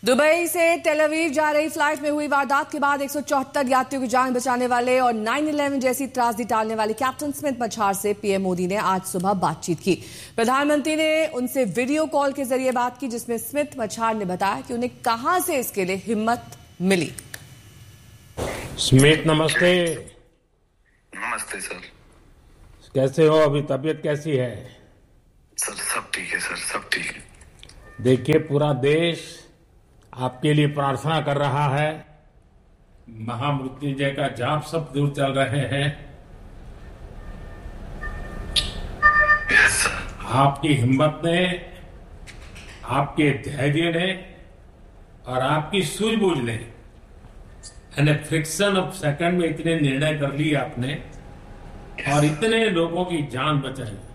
Dubai से Tel Aviv जा रही फ्लाइट में हुई वारदात के बाद 174 यात्रियों की जान बचाने वाले और 9/11 जैसी त्रासदी टालने वाले कैप्टन स्मिथ मछार से पीएम मोदी ने आज सुबह बातचीत की। प्रधानमंत्री ने उनसे वीडियो कॉल के जरिए बात की, जिसमें स्मिथ मछार ने बताया कि उन्हें कहां से इसके लिए हिम्मत मिली। स्मिथ नमस्ते। नमस्ते सर। कैसे हो? अभी तबीयत कैसी है? सर सब ठीक है सर, सब ठीक है। देखिए, पूरा देश आपके लिए प्रार्थना कर रहा है। महामृत्युंजय का जाप सब दूर चल रहे हैं। Yes sir. आपकी हिम्मत ने, आपके धैर्य ने और आपकी सूझबूझ ने फ्रिक्शन ऑफ सेकंड में इतने निर्णय कर लिए आपने और इतने लोगों की जान बचाई।